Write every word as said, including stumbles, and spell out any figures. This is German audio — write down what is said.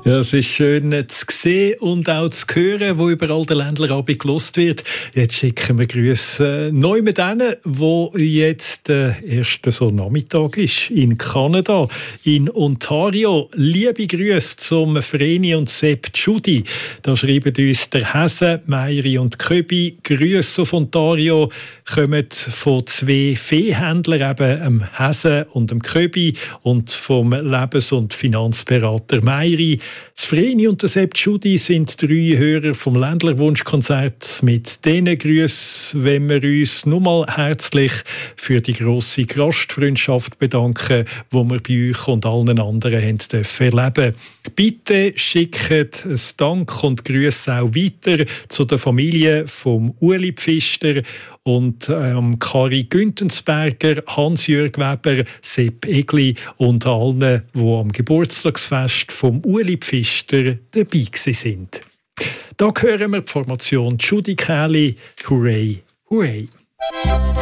Ja, es ist schön zu sehen und auch zu hören, wo überall der Ländlerabend gelost wird. Jetzt schicken wir Grüße neu mit denen, wo jetzt der erste so Nachmittag ist in Kanada, in Ontario. Liebe Grüße zum Vreni und Sepp Tschudi. Da schreiben uns der Hesse, Meiri und Köbi. Grüße auf Ontario kommen von zwei Viehhändlern, eben dem Hesse und dem Köbi, und vom Lebens- und Finanzberater Meiri. Das Vreni und der Sepp Tschudi sind drei Hörer vom Ländlerwunschkonzert. Mit diesen Grüßen wollen wir uns nun mal herzlich für die grosse Gastfreundschaft bedanken, die wir bei euch und allen anderen haben dürfen erleben. Bitte schickt ein Dank und Grüße auch weiter zu der Familie vom Uli Pfister und ähm, Kari Güntensberger, Hans-Jörg Weber, Sepp Egli und allen, die am Geburtstagsfest vom Uli Pfister dabei sind. Da hören wir die Formation Tschudi Käli. Hooray, hooray.